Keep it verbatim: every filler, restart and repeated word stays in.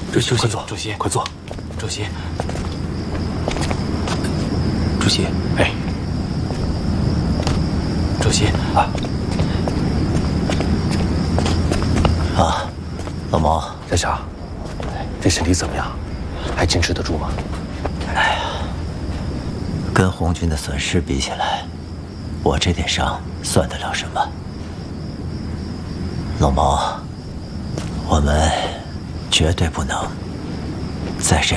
主席， 快坐， 主席， 快坐。 主席， 主席， 哎，主席啊啊，老毛， 家强，这身体怎么样？还坚持得住吗？ 哎呀，跟红军的损失比起来，我这点伤算得了什么？老毛，我们绝对不能再这样。